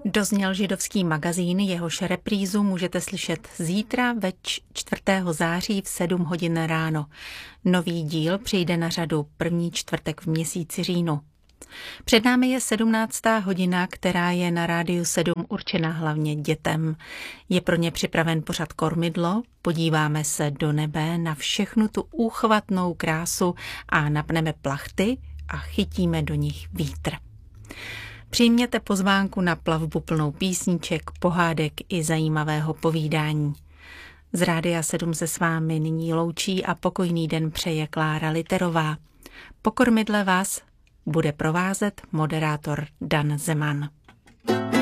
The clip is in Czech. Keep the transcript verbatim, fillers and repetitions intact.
Dozněl židovský magazín, jehož reprízu můžete slyšet zítra ve čtvrtého září v sedm hodin ráno. Nový díl přijde na řadu první čtvrtek v měsíci říjnu. Před námi je sedmnáctá hodina, která je na Rádiu sedm určena hlavně dětem. Je pro ně připraven pořad Kormidlo, podíváme se do nebe na všechnu tu úchvatnou krásu a napneme plachty a chytíme do nich vítr. Přijměte pozvánku na plavbu plnou písniček, pohádek i zajímavého povídání. Z Rádia sedm se s vámi nyní loučí a pokojný den přeje Klára Literová. Po Kormidle vás bude provázet moderátor Dan Zeman.